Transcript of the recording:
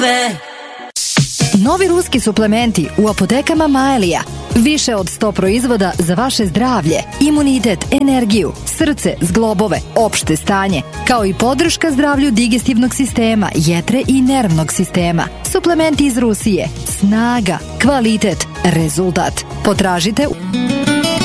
Novi ruski suplementi u apotekama Maelija. Više od 100 proizvoda za vaše zdravlje, imunitet, energiju, srce, zglobove, opšte stanje, kao i podrška zdravlju digestivnog sistema, jetre i nervnog sistema. Suplementi iz Rusije. Snaga, kvalitet, rezultat. Potražite u